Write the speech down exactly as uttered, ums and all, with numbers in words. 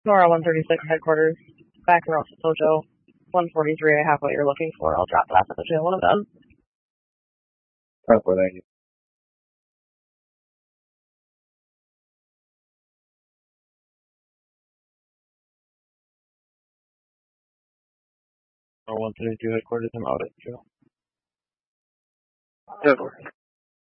Nora one thirty-six headquarters, back route to Tojo. one forty-three, I have what you're looking for. I'll drop that at the jail when I'm done. Transport, thank you. Or one thirty-two headquarters, I'm out at jail. Yes.